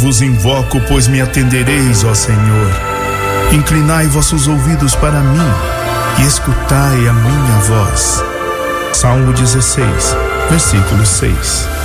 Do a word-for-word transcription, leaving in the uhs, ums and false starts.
vos invoco, pois me atendereis, ó Senhor. Inclinai vossos ouvidos para mim e escutai a minha voz. Salmo dezesseis, versículo seis.